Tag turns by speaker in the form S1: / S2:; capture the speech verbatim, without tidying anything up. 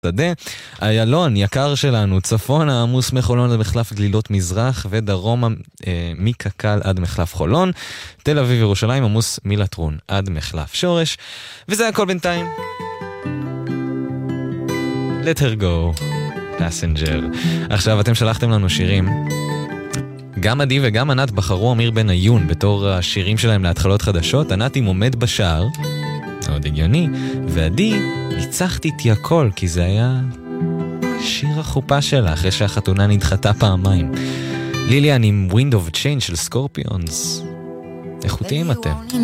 S1: שדה, איילון יקר שלנו, צפונה עמוס מחולון עד מחלף גלילות מזרח, ודרומה אה, מקקל עד מחלף חולון, תל אביב ירושלים עמוס מלטרון עד מחלף שורש, וזה הכל בינתיים. Let her go, passenger. עכשיו אתם שלחתם לנו שירים, גם עדי וגם ענת בחרו אמיר בן עיון בתור השירים שלהם להתחלות חדשות. ענת עם עומד בשער, מאוד הגיוני, ועדי ניצחתי איתי הכל, כי זה היה שיר החופה שלה אחרי שהחתונה נדחתה פעמיים. ליליאן עם Wind of Change של סקורפיונס. איכותיים אתם.